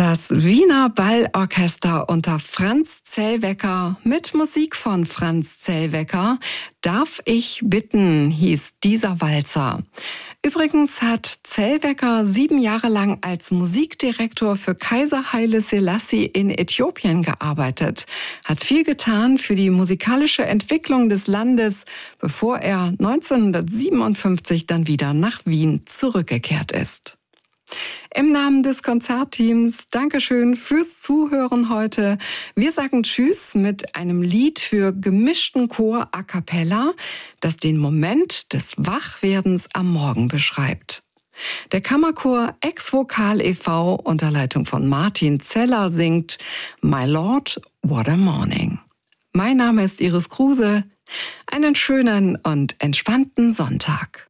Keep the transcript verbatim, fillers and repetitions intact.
Das Wiener Ballorchester unter Franz Zellwecker mit Musik von Franz Zellwecker. Darf ich bitten, hieß dieser Walzer. Übrigens hat Zellwecker sieben Jahre lang als Musikdirektor für Kaiser Haile Selassie in Äthiopien gearbeitet, hat viel getan für die musikalische Entwicklung des Landes, bevor er neunzehnhundertsiebenundfünfzig dann wieder nach Wien zurückgekehrt ist. Im Namen des Konzertteams Dankeschön fürs Zuhören heute. Wir sagen Tschüss mit einem Lied für gemischten Chor a cappella, das den Moment des Wachwerdens am Morgen beschreibt. Der Kammerchor Ex-Vokal e V unter Leitung von Martin Zeller singt My Lord, What a Morning. Mein Name ist Iris Kruse. Einen schönen und entspannten Sonntag.